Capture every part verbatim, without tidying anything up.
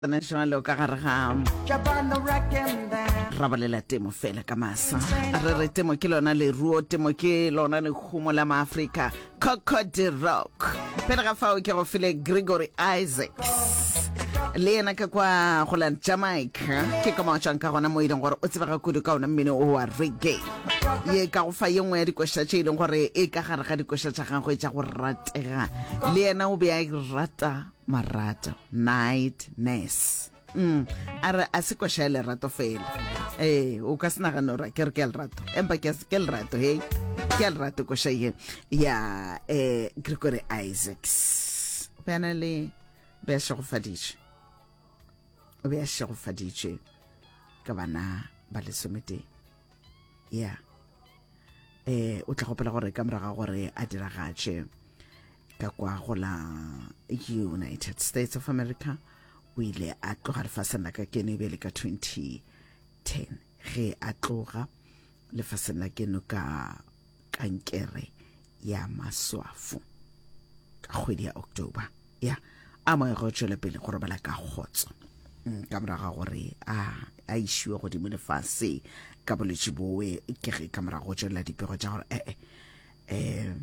national ka gare ga ra bolela temo fela ka masa re re temo ke lona le ruo temo ke lona le khumo la maafrika Cocody Rock pele ga fao ke go file Gregory Isaacs le yena ka kwa go la Jamaica ke ka motšang ka gona mo ileng gore o tsebega kudu ka ona mmino o wa reggae ye ka go fa ye nngwe ya dikoša tše ileng gore e ka gare ga dikoša tša gagwe tša go ratega le yena o be a rata marata night nurse mm ara a se koša le rato fela eh o ka sena ga nora ke re ke le rato empa ke ke le rato hey ke le rato koša ye ya eh Gregory Isaacs bana le be se go faditše o be se go faditše ka bana ba le somete ya eh o tla gopela gore ka moraga gore a diragatše ka kwa go la United States of America o ile a tloga lefaseng la ka keno e be le ka twenty ten ge a tloga lefaseng la keno ka kankere ya maswafo ka kgwedi ya October ya a mo go tšwela pele gore bala ka khotso ka moraga gore a a ishiwe go dimole fase ka boletse bowe ke ge ka moraga go tšwela dipego tša gore eh eh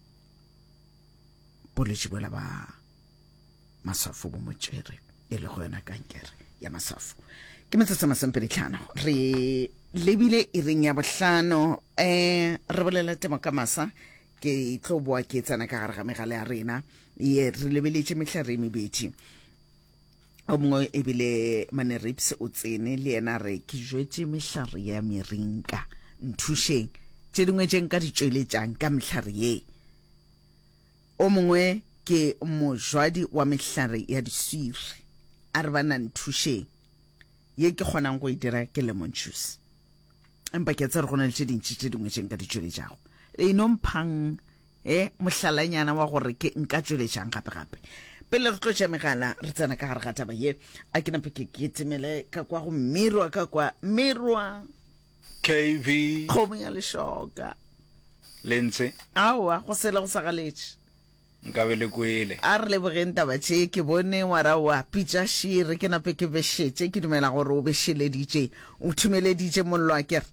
boletse bola ba maswafo bo motšere e le go yona kankere ya maswafo ke metsotso masempedi tlhano re lebile e reng ya bohlano eh re bolela temo ka masa ke tlo boa ke tsana ka gare ga megala ya rena ye re lebeletse mehlare mebedi o mongwe e bile mane rips o tsene le yena re ke jwetse mehlare ya merinka nthusheng tše dingwe tše nka di tšweletšang ka mehlare ye o mongwe ke mojwadi wa mehlare ya diswiri a re bana nthusheng ye ke kgonang go e dira ke lemon juice empa ke tsere go na le tše dintši tše dingwe tše nka di tšweletšago e nomphang eh mohlalanyana wa gore ke nka tšweletšang gape-gape pele re tlotša megala re tsena ka gare ga taba ye a ke nape ke ke tsemele ka kwa go mmirwa ka kwa mmirwa K V kgomo ya leshoka lentse aowa go sela go sagaletše nka be le kwele a re lebogeng taba tše ke bone ngwara wa pitša šire ke nape ke bešetše ke dumela gore o bešeleditše o thumeleditše mollo a kere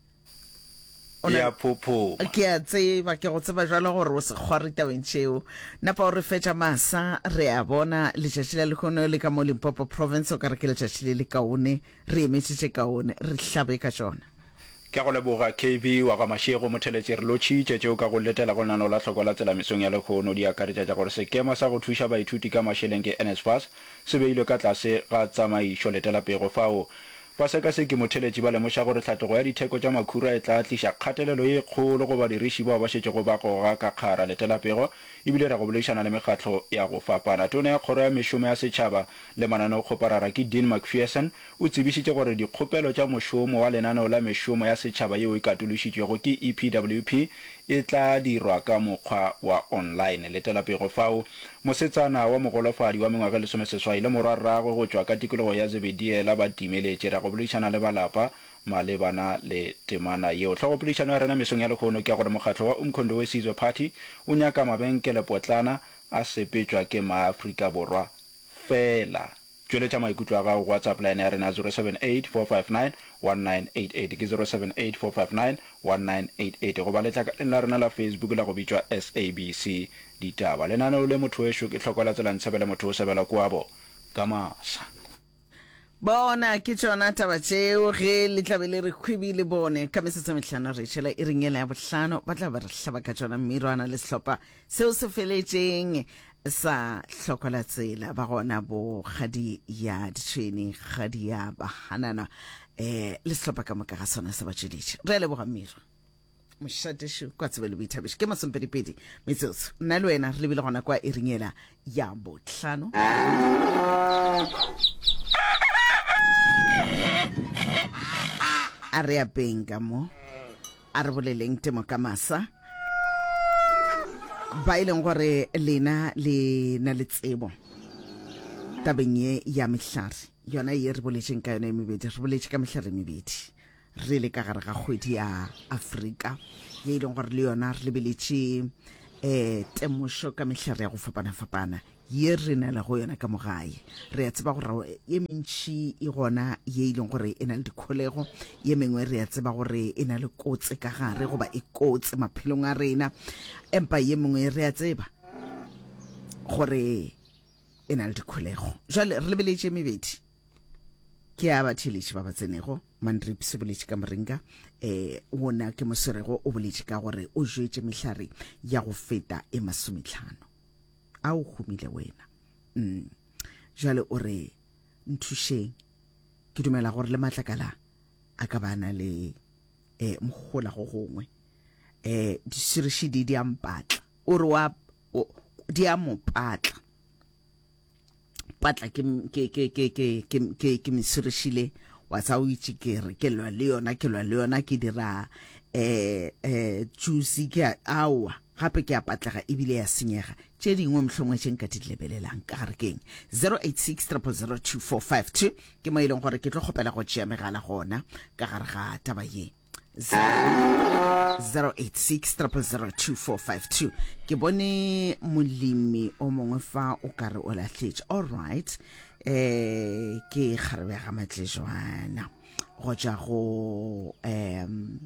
ya popo ke a tseba ke go tseba jalo gore o se kgware tabeng tšeo napa o re fetša masa re a bona letšatši la lekgono le ka mo Limpopo province o ka re ke letšatši le le kaone re emetšetše kaone re hlabe ka tšona ke go leboga K V wa ga mašego motheletše re lotšitše tšeo ka go letela go nano la tlhoko la tsela mesong ya lekgono di akaretša tša gore sekema sa go thuša baithuti ka mašeleng ke NSFAS se beilwe ka tlase ga tsamaišo letela pego fao ba seka se ke motheletši ba lemoša gore tlhatlogo ya ditheko tša makhura e tla tliša kgatelelo ye kgolo go badiriši bao ba šetšego ba goga ka kgara letela pego ebile re go boledišana le mekgatlo ya go fapana tona ya kgoro ya mešomo ya setšhaba le mananeo kgoparara ke Dean McPherson o tsebišitše gore dikgopelo tša mošomo wa lenaneo la mešomo ya setšhaba yeo e katološitšwego ke E P W P e tla dirwa ka mokgwa wa online letela pego fao mosetsana wa mogolofadi wa mengwaga lesomeseswai le morwarragwe go tšwa ka tikologo ya Zebediela ba timeletše ra go boledišana le balapa malebana le temana yeo tlhogopoledišano ya rena mesong ya lekgono ke gore mokgatlo wa Umkhonto we Sizwe Party o nyaka mabenkele potlana a sepetšwa ke maafrika borwa fela tšweletša maikutlo a gago WhatsApp line ya rena zero seven eight four five nine one nine eight eight ke zero seven eight four five nine one nine eight eight go ba letla ka la rena la Facebook la go bitšwa S A B C ditaba lenaneo le motho wešo ke tlhokola tsela ntshebele motho o sebela kwabo ka masa bona ke tšona taba tšeo ge le tlabe le re khwibile bone ka mesetso mehlano re tšhela e ringela ya bohlano ba tla ba re hlaba ka tšona mmirwana le sehlopa seo se feletšeng sa hlokola tsela ba gona bo kgadi ya ditšhweni kgadi ya bahanana eh le sehlopa ka moka ga sona se ba tšeditše re leboga mmirwa mošatešo kwa tsebe le boithabišo ke masompedipedi metsotso nna le wena re lebile gona kwa e ringela ya bohlano a re apeng ka mo a re boleleng temo ka masa ba ileng gore lena le na le tsebo tabeng ye ya mehlare yona ye re boletšeng ka yona e mebedi re boletše ka mehlare mebedi re le ka gare ga kgwedi ya Afrika ye ileng gore le yona re lebeletše eh temošo ka mehlare ya go fapana-fapana ye re na le go yona ka mogae re a tseba gore ye mentši e gona ye e leng gore e na le dikholego ye mengwe re a tseba gore e na le kotse ka gare goba e kotse maphelong a rena empa ye mengwe re a tseba gore e na le dikholego jwale re lebeletše mebedi ke a batheletše ba ba tsenego Mandrip se boletše ka moringa eh wona ke moserego o boletše ka gore o jwetše mehlare ya go feta e masomehlano a o humile wena mm jale o re nthušeng ke dumela gore le matlakala a ka bana le eh mogola go gongwe eh di sirishi di di ampatla o re wa di a mo patla patla ke ke ke ke ke ke ke misirishile wa sa o itse ke re ke lwa le yona ke lwa le yona ke dira eh eh juice ke awa gape ke a patlega e bile ya senyega tše dingwe mhlongwe tše nka di lebelelang ka gare keng zero eight six zero zero two four five two ke mo ileng gore ke tlo kgopela go tšea megala gona ka gare ga taba ye zero eight six zero zero two four five two ke bone molemi o mongwe fa o ka re o latlhetše all right eh ke kgarebe ga matlejwana go tša go um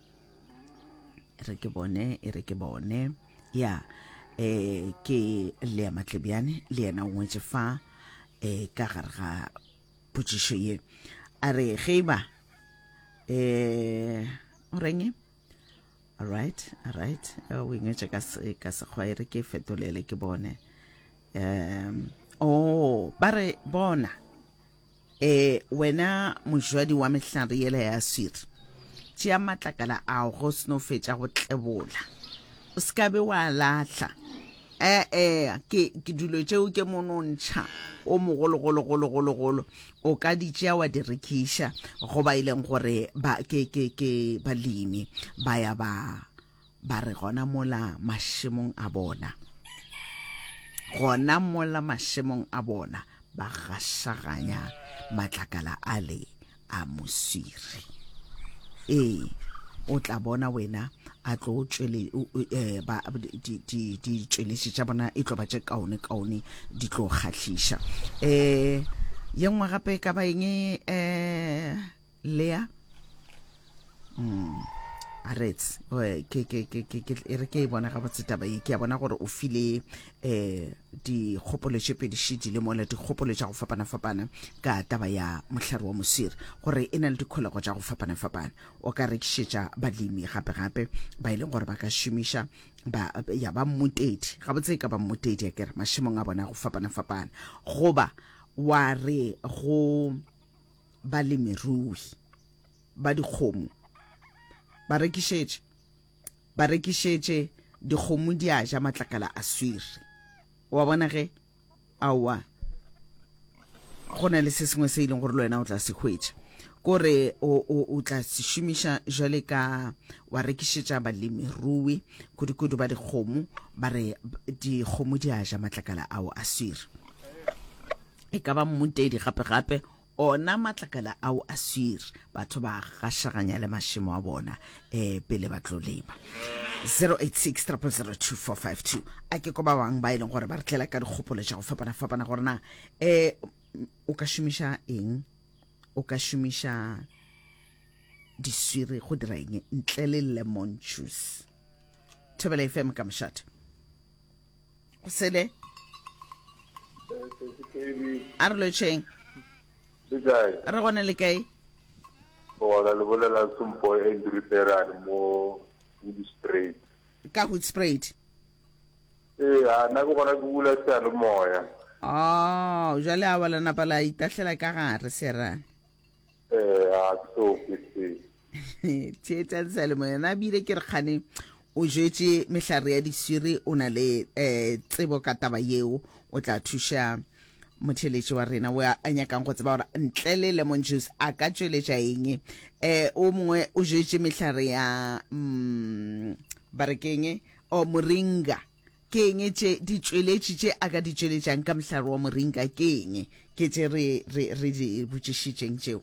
re ke bone e re ke bone ya eh ke le matlebiane le yena o ngwetše fa eh ka gare ga potšišo ye a re geba eh orenge all right all right o ngwetše ka ka sekgwaere ke fetolele ke bone um oh bare bona eh wena mojwadi wa mehlare yela ya siri tšea matlakala a go sno fetša go tlebola o ska be wa lahla eh eh ke ke dulo tšeo ke monontšha o mogolo golo golo golo golo o ka di tšea wa di rekisha go ba ileng gore ba ke ke ke balemi ba ya ba ba re gona mola mashimong a bona gona mola mashimong a bona ba gashaganya matlakala ale a mosiri eh o tla bona wena a tlo tšwele eh ba di di di tšweletse tša bona e tlo ba tše kaone kaone di tlo kgahliša eh yengwe gape ka ba eng eh lea mm arets ke ke ke ke re ke bona ga botse taba e ke bona gore o file eh di kgopoletse pedi shidi le mola di kgopoletse go fapana fapana ka taba ya mohlare wa mosiri gore ena le dikholego tša go fapana fapana o ka rekishetša balemi gape gape ba ile gore ba ka shumisha ba ya ba mmutedi ga botse ka ba mmutedi ya kere mashimong a bona go fapana fapana goba wa re go balemirui ba dikgomo ba rekishetše ba rekishetše dikgomo di a ja matlakala a swiri wa bona ge awa go na le se sengwe se ileng gore le wena o tla se hwetša kore o o tla se shumisha jale ka wa rekishetša balemirui kudu-kudu ba dikgomo ba re dikgomo di a ja matlakala ao a swiri e ka ba mmutedi gape gape ona matlakala ao a swiri batho ba gashaganya le mashimo a bona eh pele ba tlo lema zero eight six zero zero two four five two a ke ko ba bang ba ileng gore ba re tlela ka dikgopolo tša go fapana fapana gore na eh o ka shumisha eng o ka shumisha diswiri go dira eng ntle le lemon juice Thobela F M ka mshate o sele a re lo tšeng re gona le kae bona le bolela Sumpo Andrew Terran mo Hoedspruit ka Hoedspruit eh ana go gona go bula tsa le moya ah jale a bala na pala itahlela ka gare serana eh a so ke tšetša tsale moya na bile ke re khane o jetse mehlare ya disiri o na le eh tsebo ka taba yeo o tla thuša motheletši wa rena wa a nyakang go tseba gore ntle le lemon juice a ka tšweletša eng eh o mongwe o jetse mehlare ya mm barekeng o moringa ke eng tše di tšweletše tše a ka di tšweletšang ka mohlare wa moringa ke eng ke tše re re re di botšišitšeng tšeo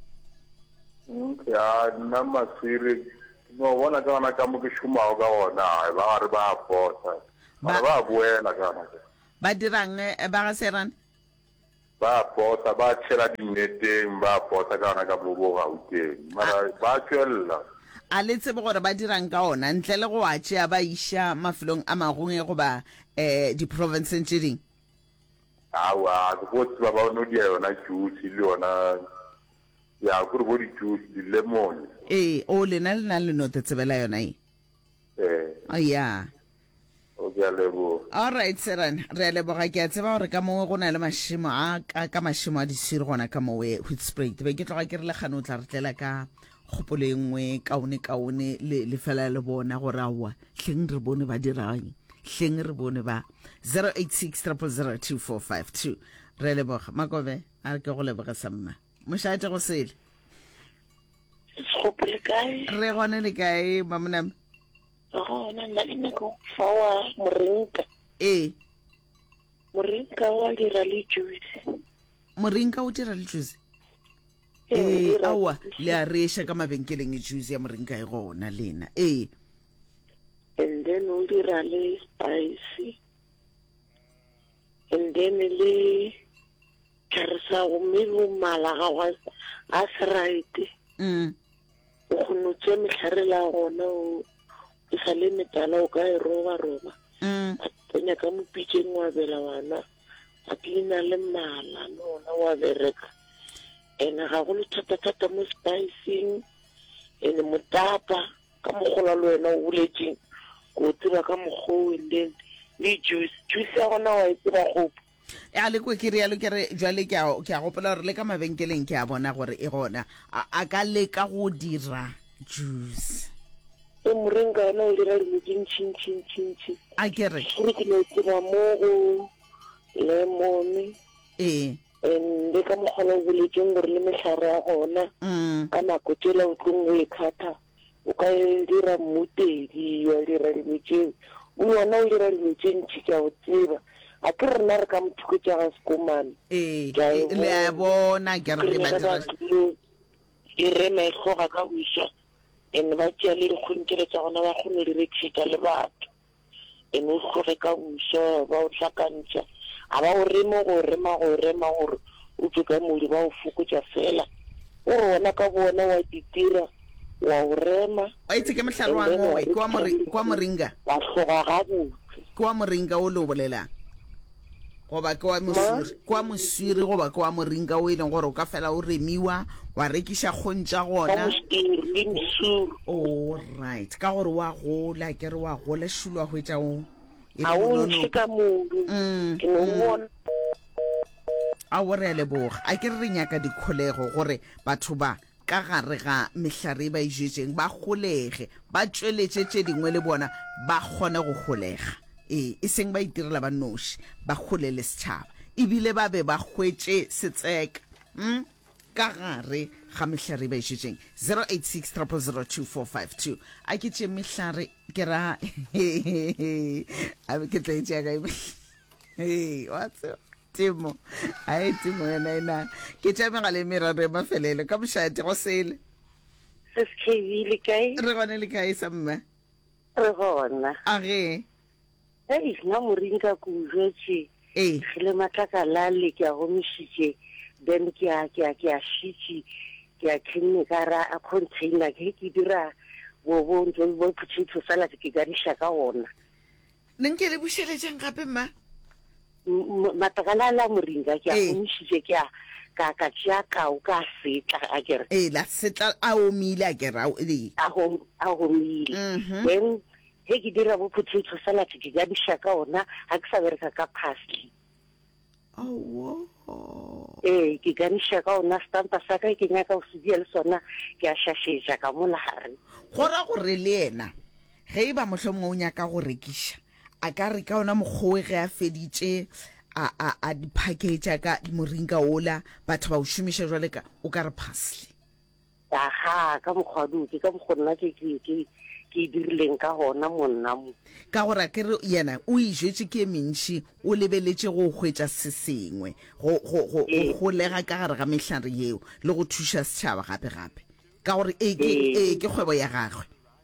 ya nna masiri no bona kana ka mo ke shumago ka ona ba re ba fosa ba ba buela kana ba dirang eh, ba ga Serane ba pota ba tshela dineteng ba pota ka ona ka bobo gauteng mara ba tswella a le tsebe gore ba dirang ka ona ntle le go a tšea ba iša mafelong a magongwe goba um di-provinceng tše ding awa ke go tseba ba ono dia yona juice le yona ya kore bo di-juice di-lemon ee o lena le na le no te tsebela yona e eh ya o ke a leboga alright Serane re a leboga ke a tseba gore ka mongwe go na le mašimo a ka ka mašimo a disiri gona ka mowe Hoedspruit be ke tloga ke re le gane o tla re tlela ka kgopolo e nngwe kaone kaone le le fela le bona gore aowa hleng re bone ba dirang hleng re bone ba zero eight six zero zero two four five two re leboga Makobe a re ke go leboga sa mma mošate go sele Skopele kae? re gone le kae mamoname Oh, na nna le nako fa wa morinka. ee Morinka wa dira le juice. morinka o dira le juice Eh, ee dira aowa juice. le a reša ka mabenkeleng e juice ya morinka e gona lena ee And then o dira le spicy. And then le karisa o melo mala ga wa a seraite. mm O kgone tse metlhare la gona o e sa le metala o ka e roba roba. mm A tsenya ka mopitšeng wa bela wana. A tlina le mala nona wa bereka. Ene ga go le thata-thata mo spicing. Ene motapa ka mogolo le wena o buletseng. Go tseba ka mogolo and then le juice. Juice ya gona wa e tseba gopo. a le kwe ke rialo ke re jwale ke a ke a gopola gore le ka mabenkeleng ke a bona gore e gona a a ka leka go dira juice E moringa yona o dira dilo tse ntšhi-ntšhi-ntšhi. a ke re Gore ke no tseba mo go lemon. ee And le ka mogolo o buletseng gore le metlhare ya gona. mm Ka nako tsela o tlong o e kgatha. O ka e dira mmutedi wa dira dilo tseo. O yona o dira dilo tse ntšhi ke a o tseba. A ke rena re ka mothuko tša ga sekomane. ee Ke a e le a bona ke re le ba dira e rema e tloga ka buša and ba tšea le dikgontele tša gona ba kgone di rekišetša le batho and o tloge ka buša ba o tlakantšha a ba o rema go rema go rema gore o tswe ka modi ba o fokotša fela o re wona ka bona wa ditira wa o rema wa itse ke mohlare wa ngowe ke wa mori- ke wa moringa wa tloga gabotse ke wa moringa o le o bolelang goba ke wa moswiri ke wa moswiri goba ke wa moringa o e leng gore o ka fela o remiwa wa rekiša kgontša ka gona mosiri le mesuru all right ka gore wa gola ke re wa gola šulo wa hwetša o e le ga o bonono. ntšhe ka modu Mm, ke no bona a o re a leboga a ke re re nyaka dikgolego gore batho ba ka gare ga mehlare e ba e jetšeng ba golege ba tšweletše tše dingwe le bona ba kgone go golega ee e seng ba itirela ba noši ba golele setšhaba ebile ba be ba hwetše setseka mm? ka gare ga mehlare e ba e jetšeng zero eight six zero zero two four five two a ke tše mehlare ke ra a ke tla e tšea kae Hey, what's up? Timo. Ai Timo yena ena. Ke tša megala e meraro e mafelelo ka mošate go sele. se se K V le kae Re gone le kae sa mma? re gona A ge. ei nna morinka ko ujetse Eh, ge le matlakala le ke a gomišitše then ke a ke a ke a šitše ke a cleanne ka ra a container ke ke dira bo bo ntho bo potato salad ke ka diša ka ona neng ke le bušeletšang gape mma? matlakala la morinka ke a Eh. gomišitše ke a ka ka tšea kao ka setla a kere Eh, la setla a omile a ke ra eh. a hom a homile Mhm. then he ke dira bo potato salad ke ka diša ka ona ga ke sa bereka ka parsley Oh. ee ke ka diša ka ona stampa sa ka ke nyaka go sedia le sona ke a šašetša ka mo lagare Go ra gore le ena ge e ba mohlomongwe o nyaka go rekiša a ka re ka ona mokgowe ge a feditše a a a di-package ka morinka ola batho ba o šomiša jwale ka o ka re parsley aha ka mokgwa duke ka mokgwa nna ke ke ke ke e dirileng ka gona monna mo ka gore a ke re yena o e jetse ke e mentši o lebeletše go hwetša se sengwe go go go Ee. go golega ka gare ga mehlare yeo le go thuša setšhaba gape-gape ka gore ee ke Ee. ee, ke kgwebo ya gagwe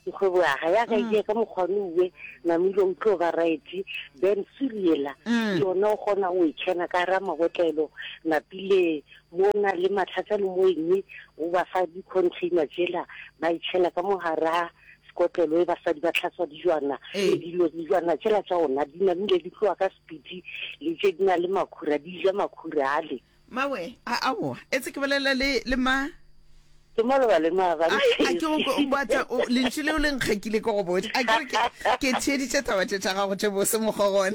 go wa ga ya ga ke ka mogwanuwe namilo utlo ga right then seriela yona o gona o itshena ka ra magotlelo na pile mo na le mathata le mo eng o ba fa di container jela ba itshela ka mogara kotlelo e ba sa di ba tlhatswa dijwana e dilo dijwana tsela tsa ona di na le di tloa ka speed le tse di na le makhura di ja makhura ale mawe a awo etse ke bolela le le ma ke mo le ma ba a ke go batla le ntshile o leng khakile go go botsa a ke ke ke tshedi tsa taba tsa ga go tse bo se mo gogona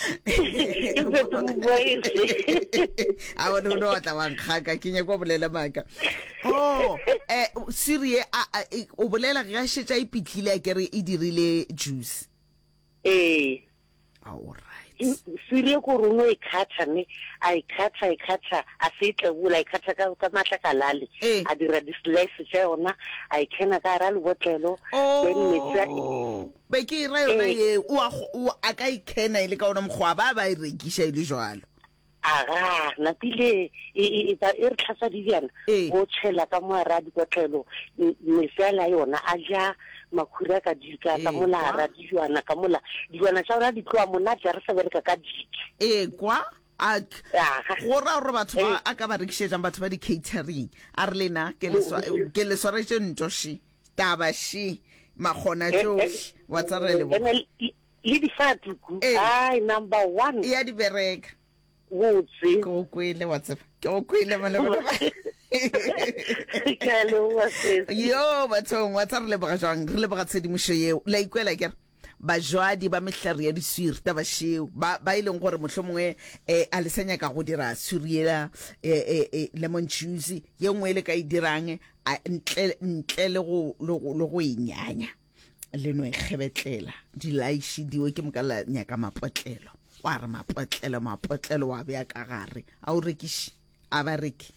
a wa no no tla wa khaka ke nya go bolela maka oh eh sirie o bolela ga shetsa ipitlile ke re e dirile juice eh all right sirie go rono e khatha ne a e khatha e khatha a se tle bula e khatha ka ka matla kalale a dira di slice tsa ona a e kena ka ra le botlelo then metsa be ke ra yona ye o a ka e kena ile ka ona mkhwa ba ba e rekisha ile jwalo aga na pile e ba e re tlhasa di bjana go tshela ka mo ra di botlelo mesela yona a ja makhura ka di ka ka mola ra di jwana ka mola di jwana tsa ra di tloa mona ja re sa bereka ka di e kwa a go ra re batho ba a ka ba rekishetsa batho ba di catering a re lena ke le ke le sware tšento shi taba shi magona tšo wa tsarele bo le di fatuku ai number one ya di bereka wotse go kwele whatsapp go kwele malebo yo bathong wa tsarele ba jang re le ba tshedimošo yeo la ikwela ke ba jwadi ba mehlari ya diswiri ta ba sheo ba ba ileng gore mohlomongwe eh a lesenya ka go dira suriela eh lemon juice ye ngwe le ka e dirang ntle ntle le go le go inyanya le no e gebetlela di laishi diwe ke mokala nyaka mapotlelo wa re mapotlelo mapotlelo wa bea ka gare a o rekishi a ba reki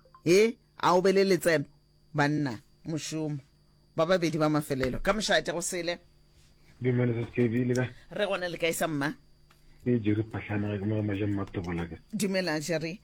e a o belele tsena banna moshomo ba ba bedi ba mafelelo ka moshate go sele Dimana sa K V le ka re gona le ka isa mma e jere patlana ga mo ma jam matobola ka dumela jere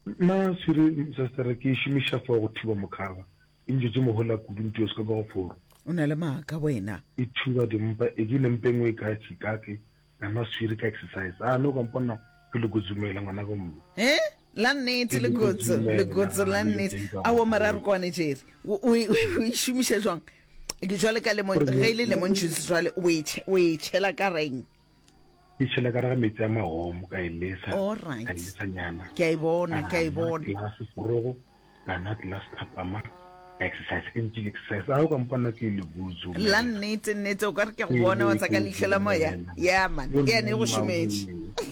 ma sure sa sa re ke shimisha fo go thuba mokhawa inje je mo hola ku bintu se ka go foro una le maka wena e thuba dimpa e gile mpengwe ka tshikake na ma sure ka exercise a no ka mpona ke le go zumela ngwana go mo eh la nnete le gotso le gotso la nnete a wo mararo kwane jere o shimisha jwang ke jwale ka lemon reile lemon juice jwale o e tshela ka reng e tshela ka ra metsi a mahomo ka ilesa all right ka ilesa nyana ke a bona ke a bona glass forogo kana glass tapama exercise ke ntse exercise a go mpana ke le buzo la nnete nnete o ka re ke go bona wa tsaka lehlela moya ya man ke ne go shumetse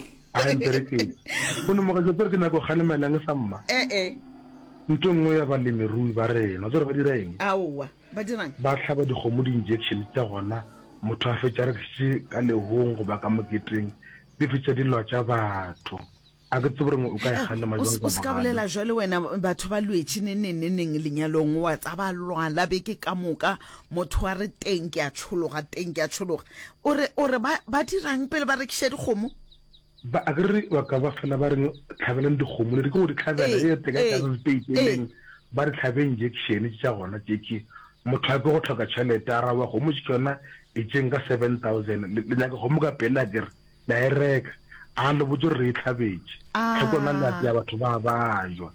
a intereke bona mo ga tsere ke na go khalemela nge samma eh eh ntongwe ya balemirui ba rena tsore ba dira eng aowa ba dirang ba tlhaba dikgomo di injection tsa gona motho a fetsa re se ka lehong go ba ka moketeng di fetsa di lwa tsa batho a ke tsore o ka ikgalla majong o ska bolela jwale wena batho ba lwetse neneneng lenyalong wa tsa ba lwala be ke ka moka motho wa re teng ke a tshologa teng ke a tshologa ore ore ba ba dirang pele ba rekisha dikgomo ba agre wa ka ba fela ba re tlhabelang dikgomo le go di tlhabela e teka ka state leng ba re tlhabe injection tsa gona tšeke motho a go tlhoka tšhelete a ra wa go mo tšona e tsenga seven thousand le nyaka go mo ka pela dire la e reka a le botso re tlhabetse Ah. go na la ya batho ba ba jwa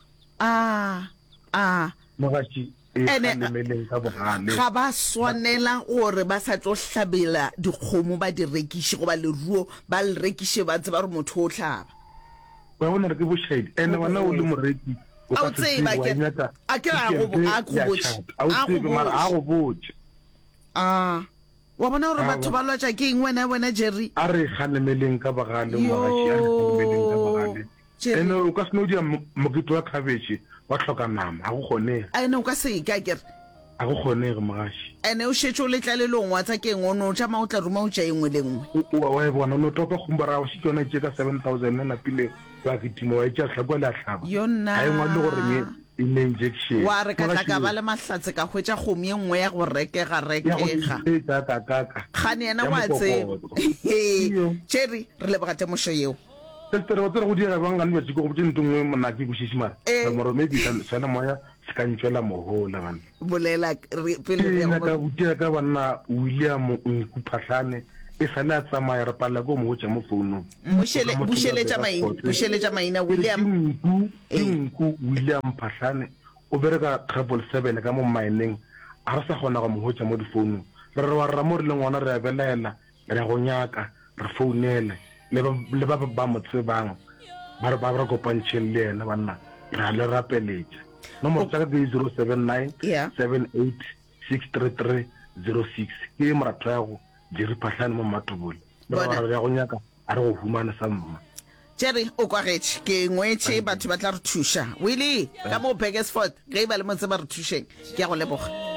ah ah mo ga tsi e Ene- le meleng ka bogale ga ba swanela gore ba sa tlo hlabela dikgomo ba di rekiše go ba leruo ba le rekiše ba tseba gore motho o tlhaba ba bona re ke boshedi ene wana o le moreki o A o ka se tseba tseba ke- nyaka a ke ra go bo- a go botše. a o A go tsebe mara a botše. go botse ah wa bona gore Ah, batho wa- ba lwatša ke eng wena wena jerry a re ganemeleng ka bagale mo ga tsi a re ganemeleng ka bagale Jerry. ene o ka se no dia mokete wa cabbage wa tlhoka nama a go kgone a ene o ka se ka kere a go kgone ge mogashi ene o šetse o letlalelong wa tsa ke eng o no tšama o tla ruma o tša engwe le ngwe wa e bona no toka khumbara o se tsona tse ka seven thousand na pile ba ke timo wa tsa tlhako la tlhaba Yona. a engwa le gore ne in injection wa re ka tla ka ba le mahlatse ka hwetša kgomo ye nngwe ya go rekega ya go rekega tsetsa ka ka ka gane yena ya wa tseba mokokotlo. Iyo. jerry re leboga temošo yeo Tete re tsere go dira bang ga nne tse go botse ntongwe monaki go shishimara Eh. mara maybe sana moya se ka ntšwela mohola bana bolela re pele ke re na go ka butia ka banna William Nkuphahlane e sale a tsamaya re palla go mo tša mo founong bushele busheletša maina busheletša maina William Nku Nku William Phahlane o bereka triple seven ka mo mining a re sa gona go mo hotša mo difounong re re wa rra mo re le ngwana re a belela re go nyaka re founele le ba le ba ba mo tsebang ba re ba re kopantšhe le ena banna ra le rapeletša nomoro tša ka ke zero seven nine seven eight six three three zero six ke moratho ya go Jerry Phahlane mo Matobole ba re go nyaka a re go humana sa mma Jerry o kwagetše ke ngwetše batho ba tla re thuša Willie ka mo Bakersford ge ba le motse ba re thušeng ke ya go leboga